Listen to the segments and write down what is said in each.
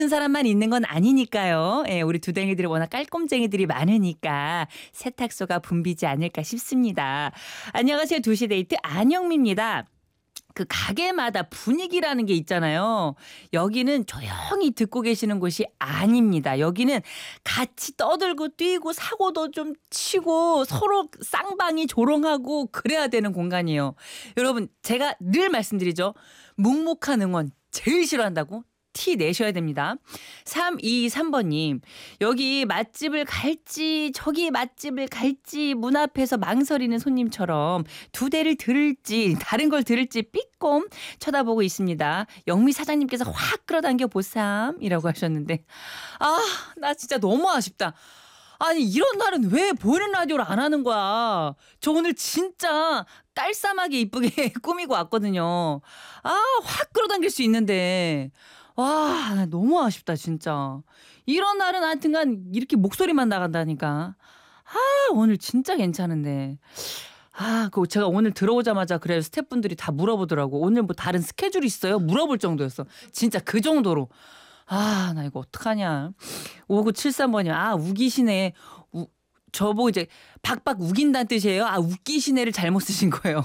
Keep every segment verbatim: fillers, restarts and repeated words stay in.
사람만 있는 건 아니니까요. 예, 우리 두댕이들이 워낙 깔꼼쟁이들이 많으니까 세탁소가 붐비지 않을까 싶습니다. 안녕하세요. 두시 데이트 안영미입니다. 그 가게마다 분위기라는 게 있잖아요. 여기는 조용히 듣고 계시는 곳이 아닙니다. 여기는 같이 떠들고 뛰고 사고도 좀 치고 서로 쌍방이 조롱하고 그래야 되는 공간이에요. 여러분, 제가 늘 말씀드리죠. 묵묵한 응원 제일 싫어한다고? 티 내셔야 됩니다. 삼이삼 번님, 여기 맛집을 갈지 저기 맛집을 갈지 문 앞에서 망설이는 손님처럼 두 대를 들을지 다른 걸 들을지 삐꼼 쳐다보고 있습니다. 영미 사장님께서 확 끌어당겨 보삼이라고 하셨는데, 아, 나 진짜 너무 아쉽다. 아니, 이런 날은 왜 보이는 라디오를 안 하는 거야? 저 오늘 진짜 깔쌈하게 이쁘게 꾸미고 왔거든요. 아, 확 끌어당길 수 있는데. 와, 나 너무 아쉽다 진짜. 이런 날은 하여튼간 이렇게 목소리만 나간다니까. 아, 오늘 진짜 괜찮은데. 아, 그 제가 오늘 들어오자마자 그래서 스태프분들이 다 물어보더라고. 오늘 뭐 다른 스케줄 있어요? 물어볼 정도였어. 진짜 그 정도로. 아, 나 이거 어떡하냐. 오구칠삼 번이요. 아, 우기시네. 우, 저보고 이제 박박 우긴다는 뜻이에요. 아, 웃기시네를 잘못 쓰신 거예요.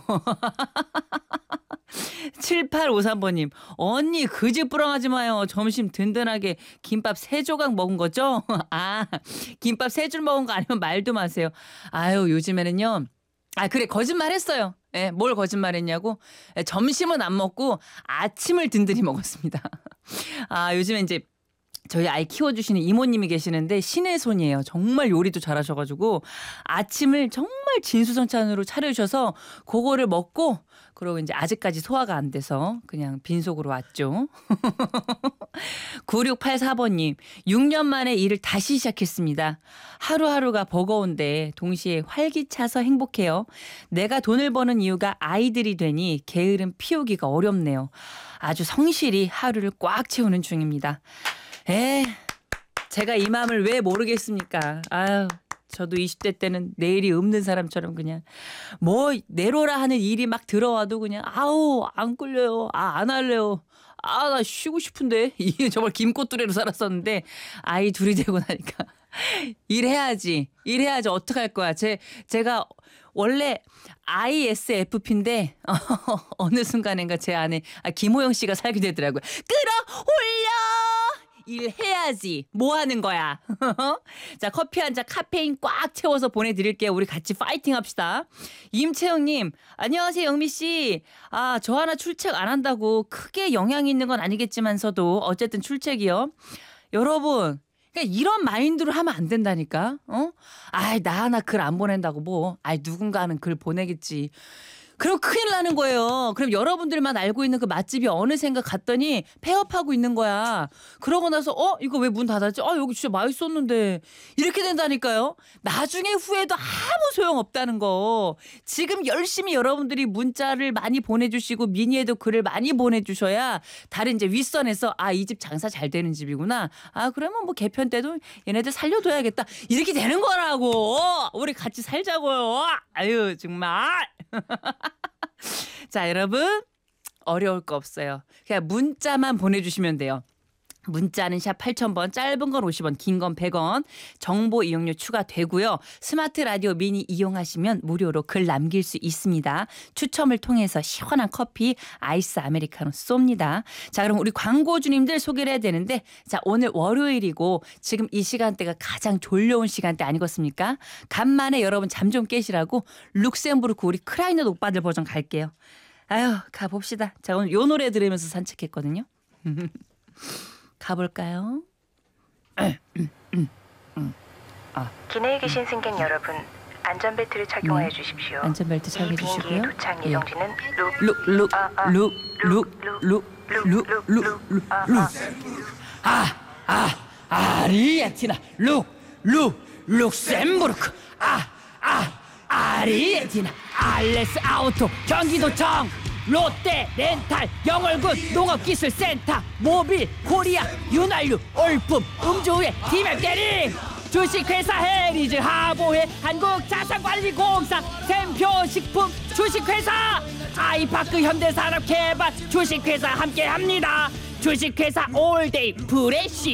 칠팔오삼 번님, 언니 그지부렁하지 마요. 점심 든든하게 김밥 세 조각 먹은 거죠? 아, 김밥 세 줄 먹은 거 아니면 말도 마세요. 아유, 요즘에는요. 아, 그래, 거짓말 했어요. 예, 뭘 거짓말했냐고? 예, 점심은 안 먹고 아침을 든든히 먹었습니다. 아, 요즘에 이제 저희 아이 키워주시는 이모님이 계시는데 신의 손이에요. 정말 요리도 잘하셔가지고 아침을 정말 진수성찬으로 차려주셔서 그거를 먹고, 그리고 이제 아직까지 소화가 안 돼서 그냥 빈속으로 왔죠. 구육팔사 번님, 육 년 만에 일을 다시 시작했습니다. 하루하루가 버거운데 동시에 활기차서 행복해요. 내가 돈을 버는 이유가 아이들이 되니 게으름 피우기가 어렵네요. 아주 성실히 하루를 꽉 채우는 중입니다. 에, 제가 이 마음을 왜 모르겠습니까? 아유, 저도 이십 대 때는 내일이 없는 사람처럼 그냥 뭐 내로라 하는 일이 막 들어와도 그냥 아우 안 끌려요. 아, 안 할래요. 아, 나 쉬고 싶은데. 이게 정말 김꽃두레로 살았었는데 아이 둘이 되고 나니까 일해야지. 일해야지. 어떡할 거야. 제, 제가 원래 아이에스에프피인데 어느 순간인가 제 안에 아, 김호영 씨가 살게 되더라고요. 끌어올려! 일해야지. 뭐 하는 거야? 자, 커피 한 잔 카페인 꽉 채워서 보내드릴게요. 우리 같이 파이팅 합시다. 임채영님, 안녕하세요 영미씨. 아, 저 하나 출첵 안 한다고 크게 영향이 있는 건 아니겠지만서도 어쨌든 출첵이요. 여러분, 그러니까 이런 마인드로 하면 안 된다니까. 어? 아이, 나 하나 글 안 보낸다고 뭐. 아이, 누군가는 글 보내겠지. 그럼 큰일 나는 거예요. 그럼 여러분들만 알고 있는 그 맛집이 어느샌가 갔더니 폐업하고 있는 거야. 그러고 나서 어? 이거 왜 문 닫았지? 아, 여기 진짜 맛있었는데. 이렇게 된다니까요. 나중에 후회도 아무 소용없다는 거. 지금 열심히 여러분들이 문자를 많이 보내주시고 미니에도 글을 많이 보내주셔야 다른 이제 윗선에서 아, 이 집 장사 잘 되는 집이구나. 아, 그러면 뭐 개편 때도 얘네들 살려둬야겠다. 이렇게 되는 거라고. 우리 같이 살자고요. 아유, 정말. 자, 여러분 어려울 거 없어요. 그냥 문자만 보내주시면 돼요. 문자는 샵 팔천 번, 짧은 건 오십 원, 긴 건 백 원, 정보 이용료 추가되고요. 스마트 라디오 미니 이용하시면 무료로 글 남길 수 있습니다. 추첨을 통해서 시원한 커피, 아이스 아메리카노 쏩니다. 자, 그럼 우리 광고주님들 소개를 해야 되는데, 자, 오늘 월요일이고 지금 이 시간대가 가장 졸려온 시간대 아니겠습니까? 간만에 여러분 잠 좀 깨시라고 룩셈부르크 우리 크라이넛 오빠들 버전 갈게요. 아유, 가봅시다. 자, 오늘 요 노래 들으면서 산책했거든요. 가볼까요? 아. 기내에 계신 승객 여러분, 안전벨트를 착용해 주십시오. 안전벨트 착용해 주시고요. 비행기의 도착 예정지는 룩룩룩룩룩룩룩룩룩룩룩. 아, 아, 아르헨티나 룩룩 룩셈부르크. 아, 아, 아르헨티나 알레스 아우토 경기도청. 롯데 렌탈 영월군 농업기술센터 모빌 코리아 윤활유 올품 음주후에 디맵 대리 주식회사 해리즈 하보회 한국자산관리공사 샘표식품 주식회사 아이파크 현대산업개발 주식회사 함께합니다. 주식회사 올데이 프레쉬